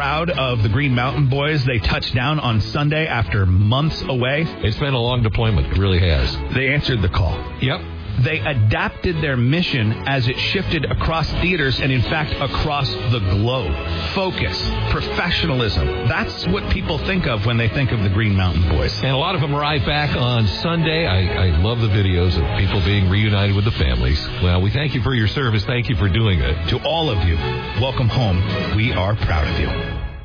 proud of the Green Mountain Boys. They touched down on Sunday after months away. It's been a long deployment. It really has. They answered the call. Yep. They adapted their mission as it shifted across theaters and, in fact, across the globe. Focus, professionalism. That's what people think of when they think of the Green Mountain Boys. And a lot of them arrived back on Sunday. I love the videos of people being reunited with the families. Well, we thank you for your service. Thank you for doing it. To all of you, welcome home. We are proud of you.